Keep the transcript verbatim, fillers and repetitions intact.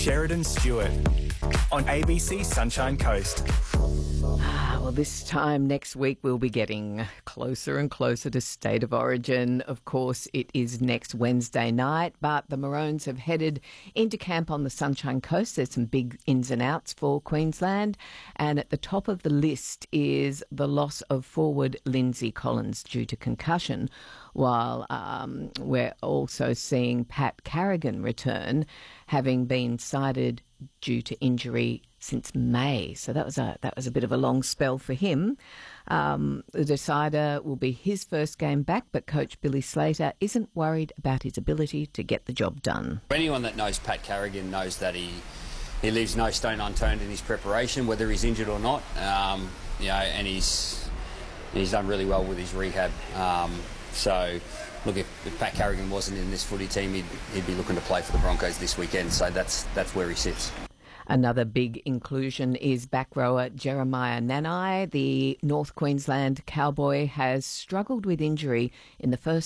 Sheridan Stewart on A B C Sunshine Coast. Ah, well, this time next week we'll be getting closer and closer to State of Origin. Of course, it is next Wednesday night, but the Maroons have headed into camp on the Sunshine Coast. There's some big ins and outs for Queensland, and at the top of the list is the loss of forward Lindsay Collins due to concussion, while um, we're also seeing Pat Carrigan return, having been cited due to injury since May. So that was a that was a bit of a long spell for him. Um, the decider will be his first game back, but coach Billy Slater isn't worried about his ability to get the job done. Anyone that knows Pat Carrigan knows that he he leaves no stone unturned in his preparation, whether he's injured or not. Um, you know, and he's he's done really well with his rehab. Um, so. Look, if, if Pat Carrigan wasn't in this footy team, he'd, he'd be looking to play for the Broncos this weekend. So that's that's where he sits. Another big inclusion is back rower Jeremiah Nanai. The North Queensland Cowboy has struggled with injury in the first